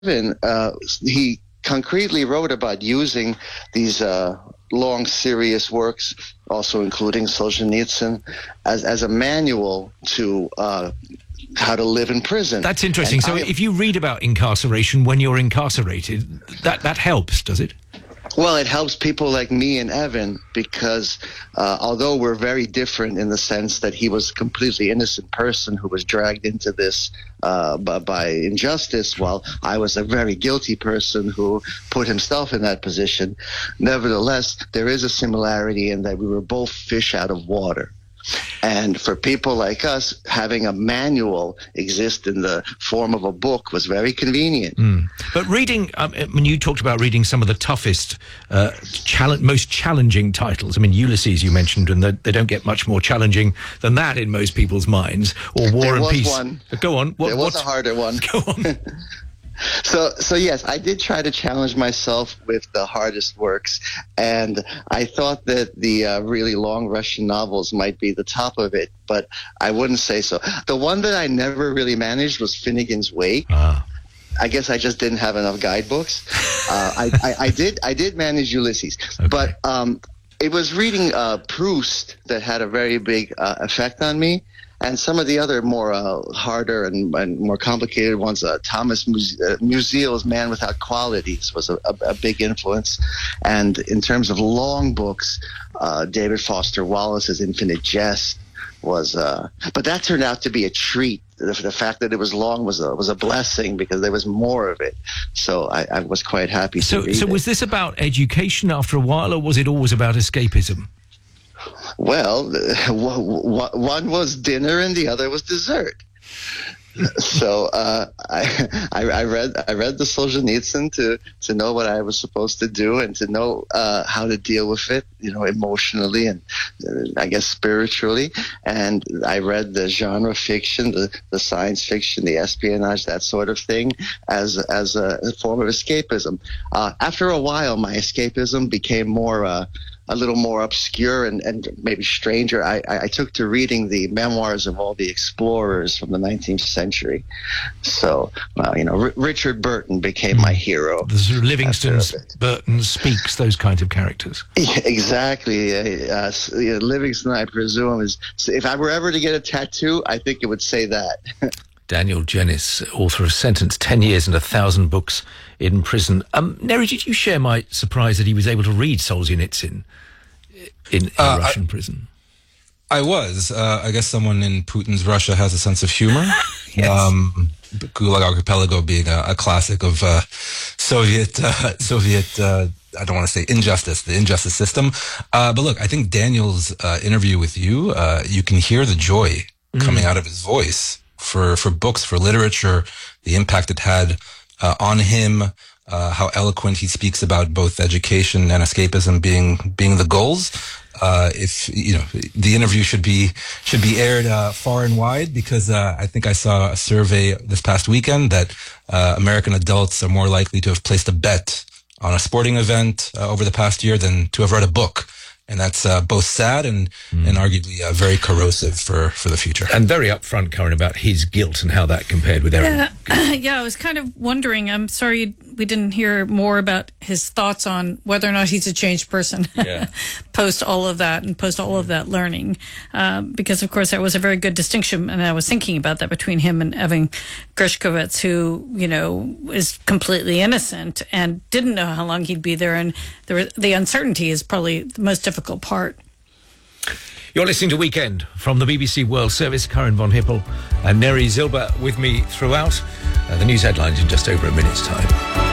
he concretely wrote about using these long, serious works, also including Solzhenitsyn, as a manual to how to live in prison. That's interesting. So if you read about incarceration when you're incarcerated, that helps, does it? Well, it helps people like me and Evan because although we're very different in the sense that he was a completely innocent person who was dragged into this by injustice, while I was a very guilty person who put himself in that position, nevertheless, there is a similarity in that we were both fish out of water. And for people like us, having a manual exist in the form of a book was very convenient. But reading, when you talked about reading some of the toughest, most challenging titles, I mean, Ulysses you mentioned, and they don't get much more challenging than that in most people's minds, or War and Peace. One. Go on. There was a harder one. Go on. So yes, I did try to challenge myself with the hardest works, and I thought that the really long Russian novels might be the top of it, but I wouldn't say so. The one that I never really managed was Finnegan's Wake. I guess I just didn't have enough guidebooks. I did manage Ulysses, okay. But it was reading Proust that had a very big effect on me. And some of the other more harder and more complicated ones, Thomas Musil's Man Without Qualities was a big influence. And in terms of long books, David Foster Wallace's Infinite Jest was, but that turned out to be a treat. The fact that it was long was a blessing because there was more of it. So I was quite happy to read it. So was this about education after a while, or was it always about escapism? Well, one was dinner and the other was dessert. So I read the Solzhenitsyn to know what I was supposed to do and to know how to deal with it, emotionally and I guess spiritually. And I read the genre fiction, the science fiction, the espionage, that sort of thing as a form of escapism. After a while, my escapism became more a little more obscure and maybe stranger. I took to reading the memoirs of all the explorers from the 19th century. So, Richard Burton became my hero. The sort of Livingstone's, Burton, Speaks, those kinds of characters. Yeah, exactly. Livingston, I presume, is, if I were ever to get a tattoo, I think it would say that. Daniel Jennis, author of Sentence 10 Years and 1,000 Books in Prison. Neri, did you share my surprise that he was able to read Solzhenitsyn in Russian prison? I was. I guess someone in Putin's Russia has a sense of humor. Yes. Gulag Archipelago being a classic of Soviet, I don't want to say injustice, the injustice system. But look, I think Daniel's interview with you, you can hear the joy coming out of his voice for books, for literature, the impact it had on him, how eloquent he speaks about both education and escapism being the goals. If the interview should be aired far and wide, because I think I saw a survey this past weekend that American adults are more likely to have placed a bet on a sporting event over the past year than to have read a book. And that's both sad and arguably very corrosive for the future. And very upfront, Karen, about his guilt and how that compared with Erin. Yeah, I was kind of wondering. I'm sorry we didn't hear more about his thoughts on whether or not he's a changed person post all of that and post all of that learning. Because, of course, there was a very good distinction, and I was thinking about that, between him and Evan Gershkovich, who, is completely innocent and didn't know how long he'd be there. And the uncertainty is probably the most difficult part. You're listening to Weekend from the BBC World Service. Karen von Hippel and Neri Zilber with me throughout. The news headlines in just over a minute's time.